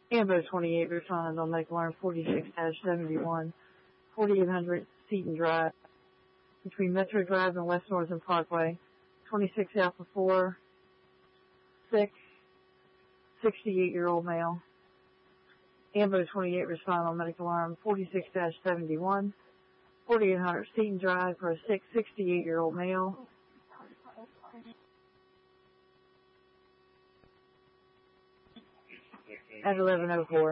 Ambo 28 responded on medical alarm 46-71, 4800 Seaton Drive, between Metro Drive and West Northern Parkway, 26 Alpha 4, 6, 68-year-old male. Ambo 28 responded on medical alarm 46-71, 4800 Seaton Drive for a 68-year-old male. At 11:04.